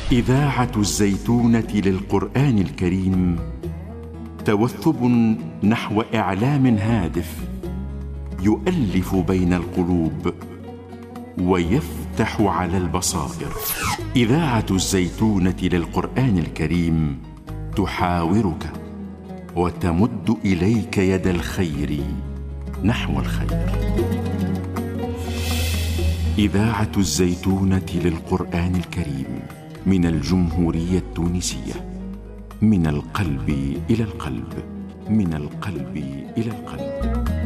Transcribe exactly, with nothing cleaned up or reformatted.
إذاعة الزيتونة للقرآن الكريم توثب نحو إعلام هادف يؤلف بين القلوب ويفتح على البصائر. إذاعة الزيتونة للقرآن الكريم تحاورك وتمد إليك يد الخير نحو الخير. إذاعة الزيتونة للقرآن الكريم من الجمهورية التونسية، من القلب إلى القلب، من القلب إلى القلب.